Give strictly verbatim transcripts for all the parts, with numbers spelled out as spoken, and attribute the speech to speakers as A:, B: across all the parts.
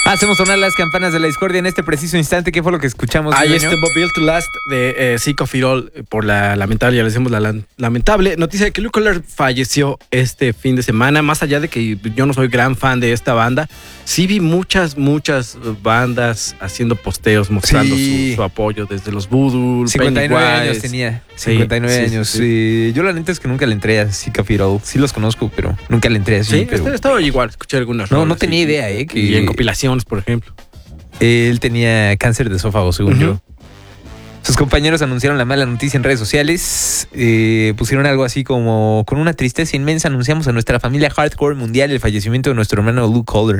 A: Hacemos sonar las campanas de la discordia en este preciso instante. ¿Qué fue lo que escuchamos?
B: Ahí este Built to Last de eh, Sick of It All, por la lamentable, ya le decimos la, la lamentable noticia de que Luke Collar falleció este fin de semana. Más allá de que yo no soy gran fan de esta banda, sí vi muchas, muchas bandas haciendo posteos mostrando
A: Sí.
B: su, su apoyo, desde los Voodoo,
A: cincuenta y nueve
B: Pennywise.
A: años tenía.
B: Sí,
A: cincuenta y nueve
B: sí, sí,
A: años.
B: sí.
A: Sí. Yo la neta es que nunca le entré a Sick of It All. Sí los conozco, pero nunca le entré así.
B: Sí,
A: pero...
B: estaba, estaba igual, escuché algunas.
A: No,
B: rolas,
A: no tenía
B: sí.
A: idea, eh. Que
B: Y en compilaciones, por ejemplo.
A: él tenía cáncer de esófago, según
B: Uh-huh.
A: yo. Sus compañeros anunciaron la mala noticia en redes sociales. Eh, pusieron algo así como: con una tristeza inmensa anunciamos a nuestra familia hardcore mundial el fallecimiento de nuestro hermano Luke Collar.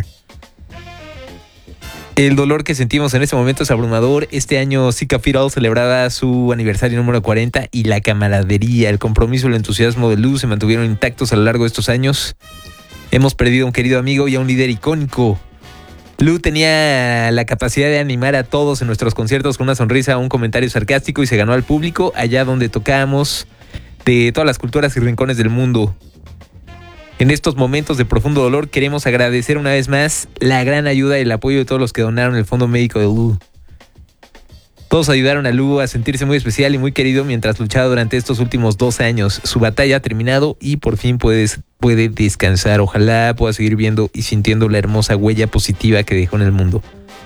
A: El dolor que sentimos en este momento es abrumador. Este año Sick of It All celebraba su aniversario número cuarenta y la camaradería, el compromiso y el entusiasmo de Luke se mantuvieron intactos a lo largo de estos años. Hemos perdido a un querido amigo y a un líder icónico. Lou tenía la capacidad de animar a todos en nuestros conciertos con una sonrisa, un comentario sarcástico y se ganó al público allá donde tocábamos de todas las culturas y rincones del mundo. En estos momentos de profundo dolor queremos agradecer una vez más la gran ayuda y el apoyo de todos los que donaron el fondo médico de Lou. Todos ayudaron a Lou a sentirse muy especial y muy querido mientras luchaba durante estos últimos dos años. Su batalla ha terminado y por fin puedes, puede descansar. Ojalá pueda seguir viendo y sintiendo la hermosa huella positiva que dejó en el mundo.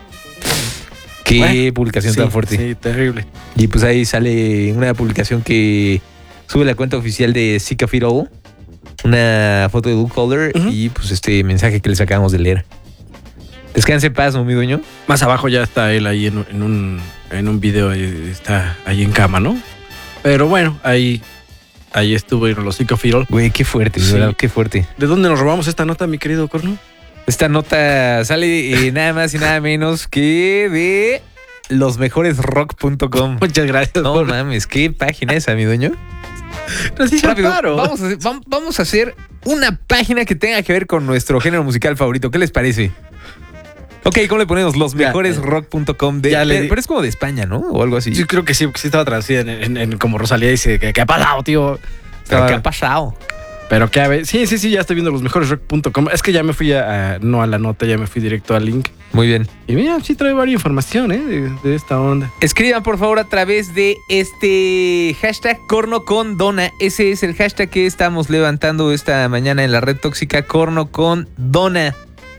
A: Qué
B: Bueno,
A: publicación
B: sí,
A: tan fuerte.
B: Sí, terrible.
A: Y pues ahí sale una publicación que sube la cuenta oficial de Sick of It All. Una foto de Luke Collar uh-huh. y pues este mensaje que les acabamos de leer. Descanse en paz, mi dueño.
B: Más abajo ya está él ahí en, en un en un video, está ahí en cama, ¿no? Pero bueno, ahí ahí estuvo en los Sick of It All.
A: Güey, qué fuerte, sí. ¿Verdad? Qué fuerte.
B: ¿De dónde nos robamos esta nota, mi querido Corno?
A: Esta nota sale eh, nada más y nada menos que de los mejores rock punto com.
B: Muchas gracias.
A: No por... mames, qué página esa, mi dueño. Rápido, vamos, a hacer, vamos a hacer una página que tenga que ver con nuestro género musical favorito. ¿Qué les parece? Ok, ¿cómo le ponemos? Los mejores rock punto com de...
B: le,
A: pero es como de España, ¿no? O algo así.
B: Yo creo que sí, porque sí estaba traducida en, en, en como Rosalía dice, ¿qué, qué ha pasado, tío?
A: Estaba, ¿qué ha pasado?
B: Pero que a ver, sí, sí, sí, ya estoy viendo los mejores rock punto com. Es que ya me fui a, a, no a la nota, ya me fui directo al link.
A: Muy bien.
B: Y mira, sí trae varias información, ¿eh? De, de esta onda.
A: Escriban, por favor, a través de este hashtag Corno con Dona. Ese es el hashtag que estamos levantando esta mañana en la red tóxica, Corno con Dona.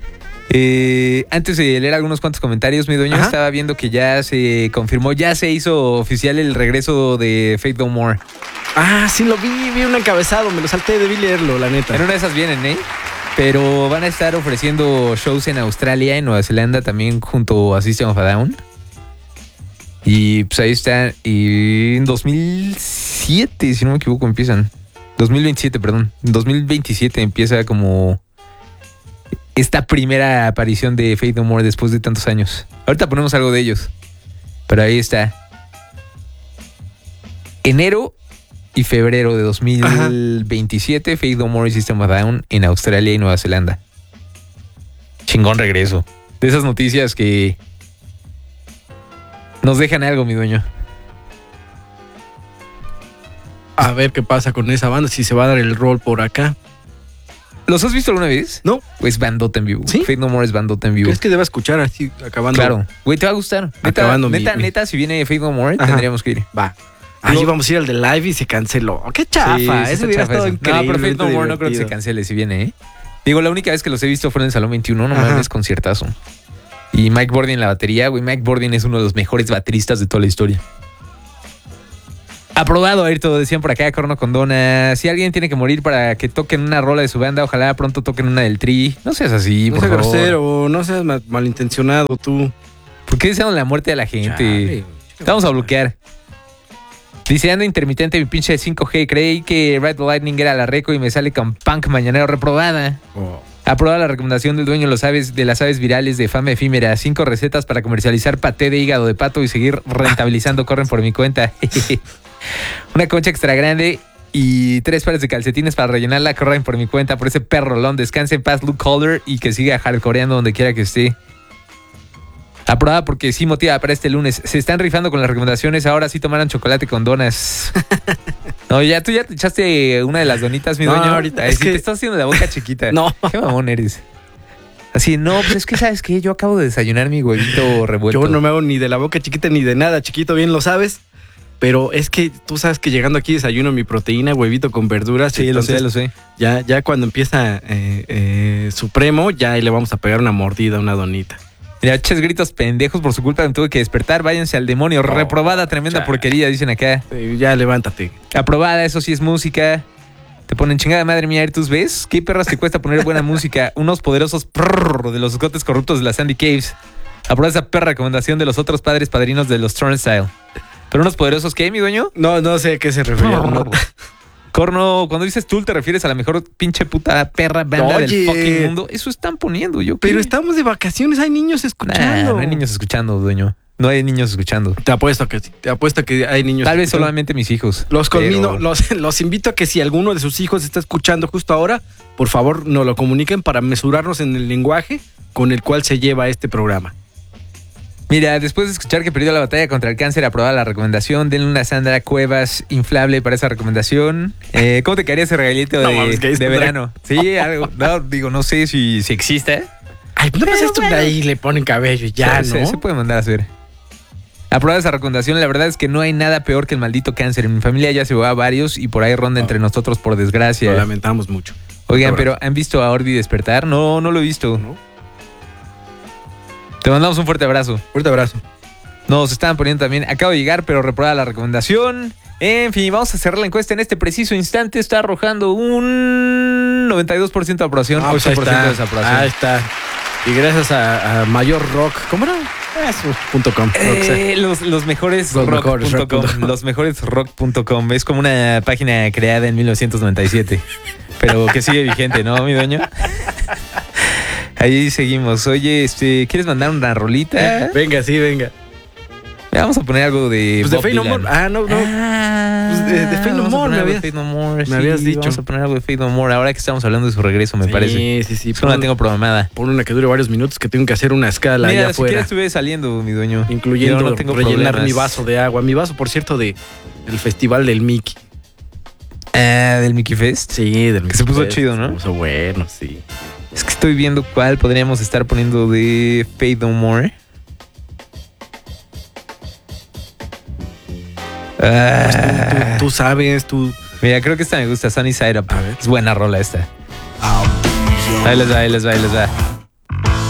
A: Eh, antes de leer algunos cuantos comentarios, mi dueño, Ajá. estaba viendo que ya se confirmó, ya se hizo oficial el regreso de Faith No More.
B: Ah, sí lo vi, vi un encabezado, me lo salté, debí leerlo, la neta.
A: En una de esas vienen, ¿eh? Pero van a estar ofreciendo shows en Australia, en Nueva Zelanda, también junto a System of a Down. Y pues ahí están. Y en dos mil siete, si no me equivoco, empiezan. dos mil veintisiete, perdón. En dos mil veintisiete empieza como esta primera aparición de Faith No More después de tantos años. Ahorita ponemos algo de ellos. Pero ahí está. Enero y febrero de dos mil veintisiete, Ajá. Faith No More y System of a Down en Australia y Nueva Zelanda. Chingón regreso. De esas noticias que nos dejan algo, mi dueño.
B: A ver qué pasa con esa banda, si se va a dar el rol por acá.
A: ¿Los has visto alguna vez?
B: No.
A: Pues bandota en vivo.
B: ¿Sí?
A: Faith No More es bandota en vivo.
B: ¿Crees que deba escuchar así, acabando?
A: Claro. Güey, te va a gustar. Neta,
B: acabando
A: neta,
B: mi,
A: neta, mi... si viene Faith No More, Ajá. tendríamos que ir.
B: Va. Ahí no. vamos a ir al de live y se canceló. ¡Qué chafa!
A: Sí,
B: eso hubiera estado increíble.
A: No, pero Faith No More no creo que se cancele si viene, ¿eh? Digo, la única vez que los he visto fue en el Salón veintiuno, no mames, conciertazo. Y Mike Bordin en la batería, güey. Mike Bordin es uno de los mejores bateristas de toda la historia. Aprobado a ir todo, decían por acá, Corno con Dona. Si alguien tiene que morir para que toquen una rola de su banda, ojalá pronto toquen una del Tri. No seas así,
B: no
A: por
B: seas
A: favor.
B: grosero, no seas mal, malintencionado tú.
A: ¿Por qué desean la muerte a la gente?
B: Chale.
A: Vamos a bloquear. Dice, ando intermitente mi pinche cinco G. Creí que Ride the Lightning era la reco y me sale con punk mañanero reprobada. Oh. Aprobada la recomendación del dueño de, los aves, de las aves virales de fama efímera. Cinco recetas para comercializar paté de hígado de pato y seguir rentabilizando. Corren por mi cuenta. Una concha extra grande y tres pares de calcetines para rellenarla. Corren por mi cuenta por ese perrolón. Descanse en paz, Luke Collar, y que siga hardcoreando donde quiera que esté. Aprobada porque sí motiva para este lunes. Se están rifando con las recomendaciones. Ahora sí tomaron chocolate con donas. No, ya tú ya te echaste una de las donitas, mi
B: no,
A: dueño.
B: ahorita
A: Ay,
B: es
A: sí
B: que
A: te estás haciendo la boca chiquita.
B: No.
A: Qué mamón eres. Así, no, pues es que, ¿sabes qué? Yo acabo de desayunar mi huevito revuelto.
B: Yo no me hago ni de la boca chiquita ni de nada, chiquito, bien lo sabes. Pero es que tú sabes que llegando aquí desayuno mi proteína, huevito con verduras.
A: Sí, lo sé, lo sé.
B: Ya, ya cuando empieza eh, eh, Supremo, ya ahí le vamos a pegar una mordida, una donita.
A: Mira, ches gritos pendejos, por su culpa me tuve que despertar. Váyanse al demonio. No, reprobada, tremenda ya. porquería, dicen acá.
B: Sí, ya levántate.
A: Aprobada, eso sí es música. Te ponen chingada madre mía, ¿tú ves? ¿Qué perras te cuesta poner buena música? Unos poderosos prrr de los escotes corruptos de la Sandy Caves. Aprobada esa perra recomendación de los otros padres padrinos de los Turnstile. ¿Pero unos poderosos qué, mi dueño?
B: No, no sé a qué se refería. No.
A: Corno, cuando dices tú, ¿te refieres a la mejor pinche puta perra banda Oye, del fucking mundo? Eso están poniendo, yo
B: Pero ¿qué? Estamos de vacaciones, hay niños escuchando.
A: Nah, no hay niños escuchando, dueño. No hay niños escuchando.
B: Te apuesto que te apuesto que hay niños
A: Tal vez
B: escuchando.
A: solamente mis hijos.
B: Los conmino, pero... los, los invito a que si alguno de sus hijos está escuchando justo ahora, por favor nos lo comuniquen para mesurarnos en el lenguaje con el cual se lleva este programa.
A: Mira, después de escuchar que perdió la batalla contra el cáncer, aprobada la recomendación, denle una Sandra Cuevas inflable para esa recomendación. Eh, ¿Cómo te quedaría ese regalito de, no, de, de verano? Sí, algo, no, digo, no sé si, si existe.
B: Ay, pues no esto bueno. Ahí le ponen cabello y ya,
A: sí,
B: ¿no?
A: Se, se puede mandar a hacer. Aprobada esa recomendación, la verdad es que no hay nada peor que el maldito cáncer. En mi familia ya se va a varios y por ahí ronda oh. entre nosotros por desgracia.
B: Lo lamentamos mucho.
A: Oigan, pero ¿han visto a Orbi despertar? No, no lo he visto. ¿No? Te mandamos un fuerte abrazo.
B: Fuerte abrazo.
A: Nos estaban poniendo también. Acabo de llegar, pero reprobada la recomendación. En fin, vamos a cerrar la encuesta en este preciso instante. Está arrojando un noventa y dos por ciento de aprobación,
B: ah, pues
A: ocho por ciento de desaprobación.
B: Ahí está. Y gracias a, a Mayor Rock. ¿Cómo era? Eso, punto com.
A: Eh, los, los mejores
B: los
A: rock
B: mejores
A: punto com.
B: rock.
A: Los mejores rock punto com. Es como una página creada en mil novecientos noventa y siete. Pero que sigue vigente, ¿no, mi dueño? Ahí seguimos. Oye, este, ¿quieres mandar una rolita?
B: Venga, sí, venga.
A: Vamos a poner algo de
B: pues
A: Bob
B: de Faith No More. Ah, no, no.
A: Ah,
B: pues de, de Faith No More. Me habías,
A: Faith No More.
B: Me
A: sí,
B: habías dicho.
A: Vamos a poner algo de Faith No More. Ahora que estamos hablando de su regreso, me
B: sí,
A: parece.
B: Sí, sí, sí.
A: Eso no la tengo programada.
B: Pon una que dure varios minutos que tengo que hacer una escala
A: Mira,
B: allá afuera.
A: Mira, si quieres estuve saliendo, mi dueño.
B: Incluyendo
A: no tengo
B: rellenar
A: problemas.
B: mi vaso de agua. Mi vaso, por cierto, de del festival del Mickey.
A: Ah, ¿del Mickey Fest?
B: Sí, del Mickey
A: Que se puso
B: Fest.
A: chido, ¿no?
B: Se puso bueno, sí.
A: Es que estoy viendo cuál podríamos estar poniendo de Faith No More. Ah.
B: Pues tú, tú, tú sabes, tú...
A: Mira, creo que esta me gusta, Sunny Side Up. Es buena rola esta. Ahí les va, ahí les va, ahí les va.